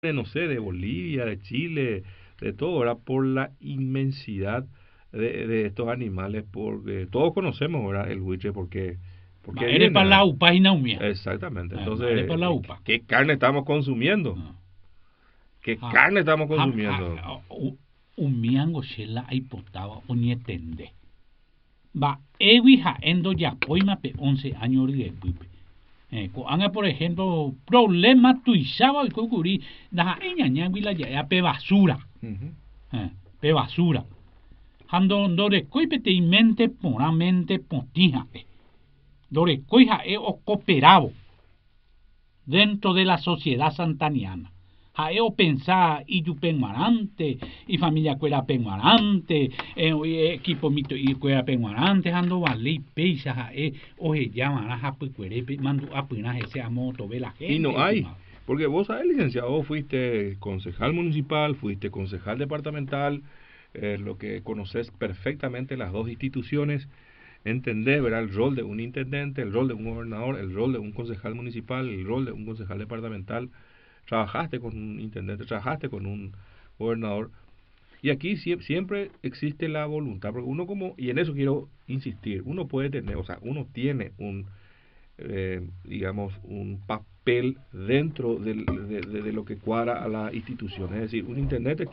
de, no sé, de Bolivia, de Chile, de todo, ¿verdad? Por la inmensidad de estos animales, porque todos conocemos, ¿verdad? El buitre, porque Ma ere viene, para la ¿verdad? upa y naumia. Exactamente. Ma ere para Entonces, la upa. ¿qué carne estamos consumiendo? Ah. ¿Qué Ha carne estamos consumiendo? ha umiango shela aipotaba onietende. Va ewi ha endo ya poima pe 11 años de pupe. Anga por ejemplo problema tuisaba y kokuri na enya nyangwi la ya pe basura. Ujú. Pe basura. Hando ndore koipete imente poramente potija. Dore koija o cooperavo dentro de la sociedad santaniana. Jaeo pensar y yo penmarante y familia cuera penmarante equipo mito y cuera penmarante ando vale peisa jae oje llaman a japu cuere mando apenas ese moto ve la Y gente no hay, estimado. porque vos sabés, licenciado, vos fuiste concejal municipal, fuiste concejal departamental, lo que conoces perfectamente las dos instituciones, entendés, ¿verdad? El rol de un intendente, el rol de un gobernador, el rol de un concejal municipal, el rol de un concejal departamental, trabajaste con un intendente, trabajaste con un gobernador, y aquí siempre existe la voluntad, porque uno como, y en eso quiero insistir, uno puede tener, o sea, uno tiene digamos, un papel dentro de lo que cuadra a la institución. Es decir, un intendente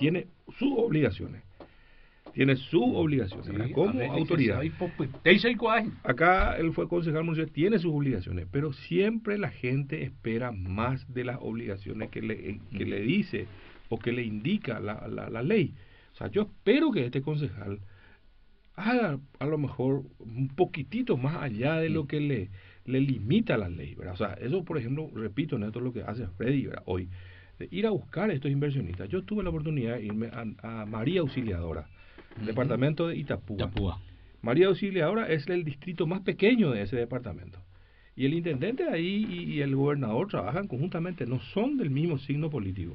tiene sus obligaciones, ¿verdad? Sí, a Como ver, autoridad. licenciado y popeteiza y cuaje. Acá él fue concejal municipal, tiene sus obligaciones, pero siempre la gente espera más de las obligaciones que le dice o que le indica la ley. O sea, yo espero que este concejal haga a lo mejor un poquitito más allá de lo que le limita la ley, ¿verdad? O sea, eso, por ejemplo, repito, en esto es lo que hace Freddy, ¿verdad? Hoy, de ir a buscar a estos inversionistas. Yo tuve la oportunidad de irme a María Auxiliadora, departamento de Itapúa. Tapúa. María Auxiliadora es el distrito más pequeño de ese departamento. Y el intendente de ahí y el gobernador trabajan conjuntamente, no son del mismo signo político.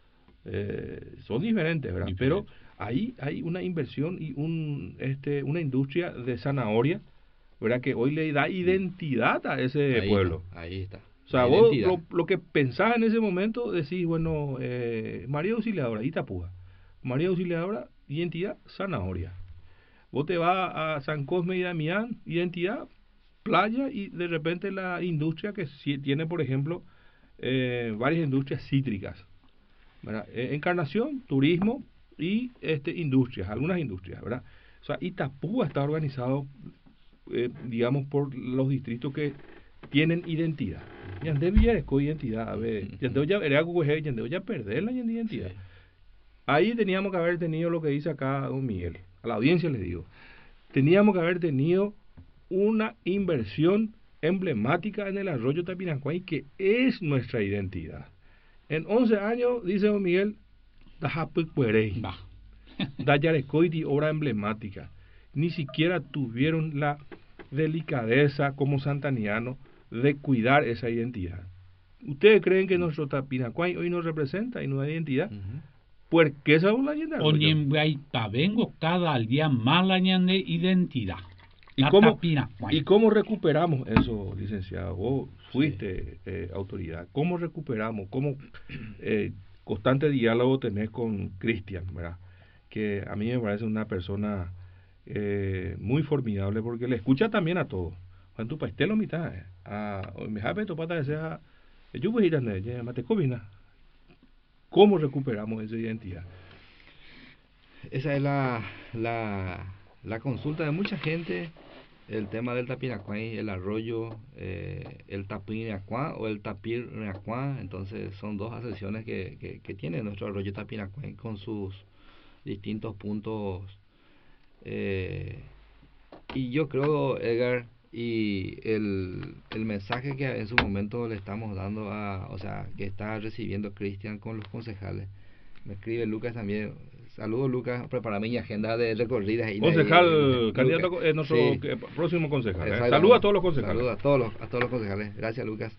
Son diferentes, ¿verdad? Pero Diferente. ahí hay una inversión y una industria de zanahoria, ¿verdad? Que hoy le da identidad a ese Ahí está, pueblo. ahí está. O sea, La vos identidad. lo que pensás en ese momento, decís, bueno, María Auxiliadora, Itapúa. María Auxiliadora, identidad, zanahoria. Vos te vas a San Cosme y Damián, identidad, playa, y de repente la industria que tiene, por ejemplo, varias industrias cítricas, ¿verdad? Encarnación, turismo y industrias, algunas industrias, ¿verdad? O sea, Itapúa está organizado, digamos, por los distritos que tienen identidad. Yandé Villaresco identidad, a ver, Yandé ya era Cucuejé, Yandé ya perder la identidad. Sí. Ahí teníamos que haber tenido lo que dice acá don Miguel, a la audiencia les digo, teníamos que haber tenido una inversión emblemática en el arroyo Tapinacuay, que es nuestra identidad. En 11 años, dice don Miguel, Va. Dayarecoiti, obra emblemática. Ni siquiera tuvieron la delicadeza como santaniano de cuidar esa identidad. ¿Ustedes creen que nuestro Tapinacuay hoy nos representa y nuestra identidad? Ujú. Pues que esa es la leyenda del arroyo. Oñembaita vengo cada día más la de identidad. ¿Y La cómo, tapina. ¿Y cómo recuperamos eso, licenciado? Vos Sí. fuiste autoridad. ¿Cómo recuperamos? ¿Cómo constante diálogo tenés con Cristian, ¿verdad? Que a mí me parece una persona muy formidable porque le escucha también a todos. Cuando tu pastel o mitad, me jape tu pata desea, yo voy a ir a Matecovina. ¿Cómo recuperamos esa identidad? Esa es la consulta de mucha gente, el tema del Tapiracuay, el arroyo, el Tapiracuá o el Tapiracuá. Entonces son dos asociaciones que tiene nuestro arroyo Tapiracuay con sus distintos puntos. eh, y yo creo, Edgar, y el mensaje que en su momento le estamos dando o sea, que está recibiendo Cristian con los concejales. Me escribe Lucas también. Saludos, Lucas. Preparame mi agenda de recorridas. Concejal, Lucas. candidato, nuestro Sí, próximo concejal. Saludos a exactamente. todos los concejales. Saludos a todos los concejales. Gracias, Lucas.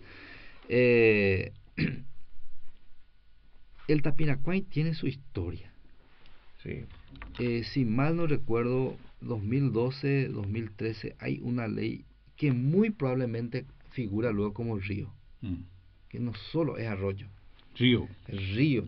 El Tapiracuay tiene su historia. Sí. Si mal no recuerdo, 2012, 2013, hay una ley que muy probablemente figura luego como río, Mm. que no solo es arroyo. Río. río.